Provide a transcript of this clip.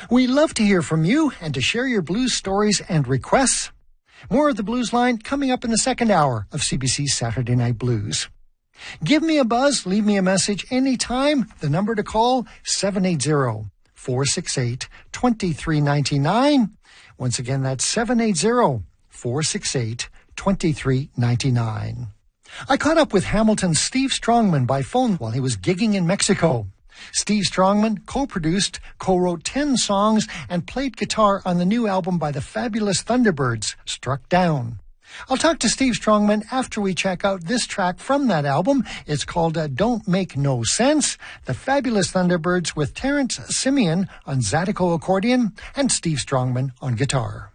We love to hear from you and to share your blues stories and requests. More of the Blues Line coming up in the second hour of CBC's Saturday Night Blues. Give me a buzz, leave me a message anytime. The number to call, 780-468-2399. Once again, that's 780-468-2399. I caught up with Hamilton's Steve Strongman by phone while he was gigging in Mexico. Steve Strongman co-produced, co-wrote 10 songs, and played guitar on the new album by the fabulous Thunderbirds, Struck Down. I'll talk to Steve Strongman after we check out this track from that album. It's called Don't Make No Sense. The fabulous Thunderbirds with Terrence Simeon on Zydeco accordion and Steve Strongman on guitar.